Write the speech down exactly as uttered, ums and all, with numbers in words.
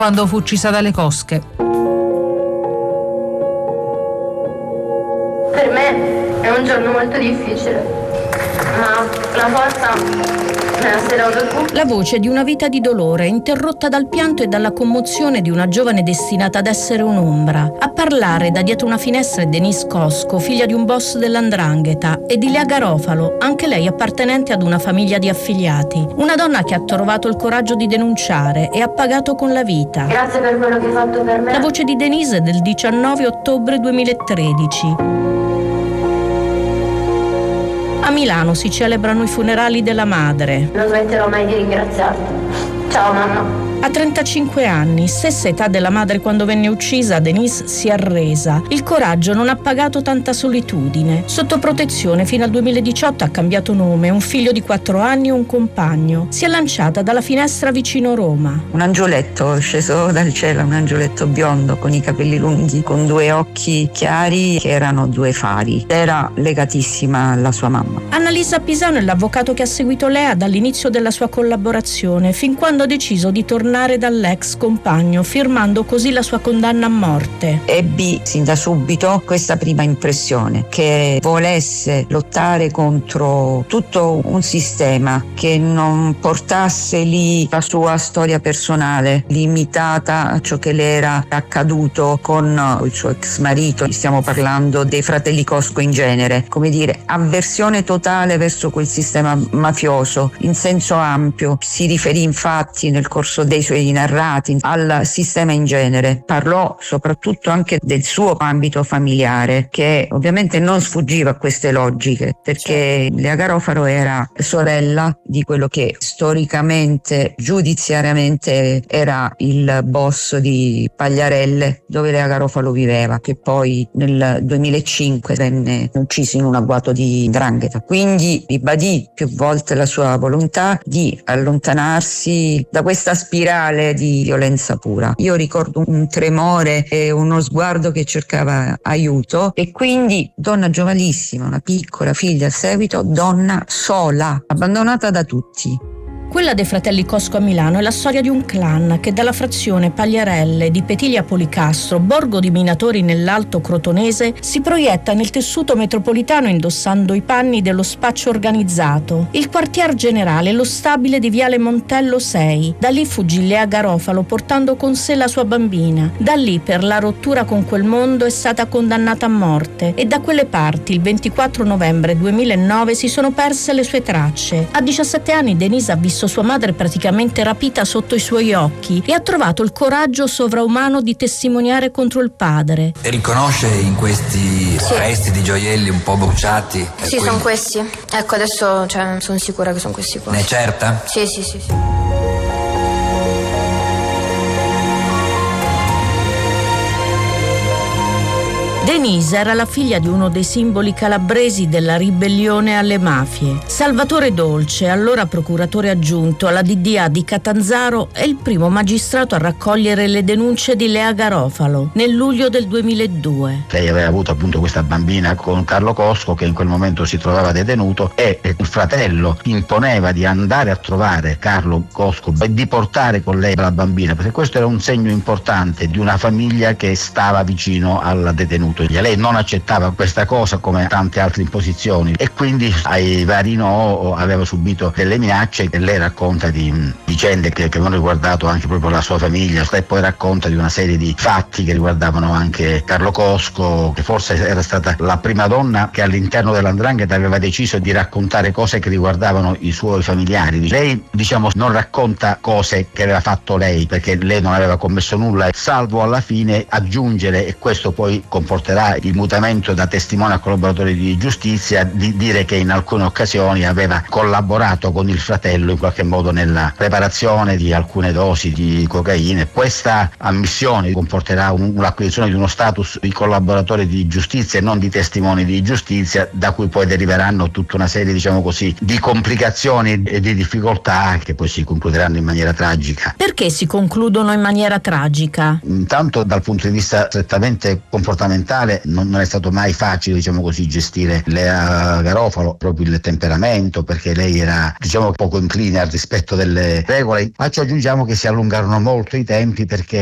quando fu uccisa dalle cosche. Per me è un giorno molto difficile, ma la forza me la sei dato tu. La voce di una vita di dolore, interrotta dal pianto e dalla commozione di una giovane destinata ad essere un'ombra. A parlare da dietro una finestra è Denise Cosco, figlia di un boss dell''ndrangheta, e di Lea Garofalo, anche lei appartenente ad una famiglia di affiliati. Una donna che ha trovato il coraggio di denunciare e ha pagato con la vita. Grazie per quello che hai fatto per me. La voce di Denise è del diciannove ottobre duemilatredici. A Milano si celebrano i funerali della madre. Non smetterò mai di ringraziarti. Ciao mamma. A trentacinque anni, stessa età della madre quando venne uccisa, Denise si è arresa. Il coraggio non ha pagato tanta solitudine. Sotto protezione fino al duemiladiciotto ha cambiato nome, un figlio di quattro anni e un compagno. Si è lanciata dalla finestra vicino Roma. Un angioletto sceso dal cielo, un angioletto biondo con i capelli lunghi, con due occhi chiari che erano due fari. Era legatissima alla sua mamma. Annalisa Pisano è l'avvocato che ha seguito Lea dall'inizio della sua collaborazione, fin quando ha deciso di tornare dall'ex compagno, firmando così la sua condanna a morte. Ebbi sin da subito questa prima impressione, che volesse lottare contro tutto un sistema, che non portasse lì la sua storia personale limitata a ciò che le era accaduto con il suo ex marito. Stiamo parlando dei fratelli Cosco in genere, come dire, avversione totale verso quel sistema mafioso in senso ampio. Si riferì infatti nel corso dei suoi narrati al sistema in genere. Parlò soprattutto anche del suo ambito familiare, che ovviamente non sfuggiva a queste logiche, perché Lea Garofalo era sorella di quello che storicamente, giudiziariamente era il boss di Pagliarelle, dove Lea Garofalo viveva, che poi nel duemilacinque venne ucciso in un agguato di 'ndrangheta. Quindi ribadì più volte la sua volontà di allontanarsi da questa spirale di violenza pura. Io ricordo un tremore e uno sguardo che cercava aiuto, e quindi donna giovanissima, una piccola figlia a seguito, donna sola, abbandonata da tutti. Quella dei fratelli Cosco a Milano è la storia di un clan che dalla frazione Pagliarelle di Petilia Policastro, borgo di minatori nell'Alto Crotonese, si proietta nel tessuto metropolitano indossando i panni dello spaccio organizzato. Il quartier generale è lo stabile di Viale Montello sei. Da lì fuggì Lea Garofalo portando con sé la sua bambina. Da lì, per la rottura con quel mondo, è stata condannata a morte, e da quelle parti il ventiquattro novembre duemilanove si sono perse le sue tracce. A diciassette anni Denise ha visto sua madre praticamente rapita sotto i suoi occhi e ha trovato il coraggio sovraumano di testimoniare contro il padre. E riconosce in questi Sì. resti di gioielli un po' bruciati? E Sì, quindi- sono questi. Ecco, adesso cioè, sono sicura che sono questi qua. Ne è certa? Sì, sì, sì, sì. Denise era la figlia di uno dei simboli calabresi della ribellione alle mafie. Salvatore Dolce, allora procuratore aggiunto alla D D A di Catanzaro, è il primo magistrato a raccogliere le denunce di Lea Garofalo nel luglio del duemiladue. Lei aveva avuto appunto questa bambina con Carlo Cosco, che in quel momento si trovava detenuto, e il fratello imponeva di andare a trovare Carlo Cosco e di portare con lei la bambina, perché questo era un segno importante di una famiglia che stava vicino al detenuto. Lei non accettava questa cosa, come tante altre imposizioni, e quindi ai vari no aveva subito delle minacce, e lei racconta di vicende che, che avevano riguardato anche proprio la sua famiglia, e poi racconta di una serie di fatti che riguardavano anche Carlo Cosco, che forse era stata la prima donna che all'interno dell'Andrangheta aveva deciso di raccontare cose che riguardavano i suoi familiari. Lei, diciamo, non racconta cose che aveva fatto lei, perché lei non aveva commesso nulla, salvo alla fine aggiungere, e questo poi comporterà il mutamento da testimone a collaboratore di giustizia, di dire che in alcune occasioni aveva collaborato con il fratello in qualche modo nella preparazione di alcune dosi di cocaina. Questa ammissione comporterà un, l'acquisizione di uno status di collaboratore di giustizia e non di testimone di giustizia, da cui poi deriveranno tutta una serie, diciamo così, di complicazioni e di difficoltà che poi si concluderanno in maniera tragica. Perché si concludono in maniera tragica? Intanto dal punto di vista strettamente comportamentale tale non, non è stato mai facile, diciamo così, gestire Lea Garofalo, proprio il temperamento, perché lei era, diciamo, poco incline al rispetto delle regole. Ma ci aggiungiamo che si allungarono molto i tempi perché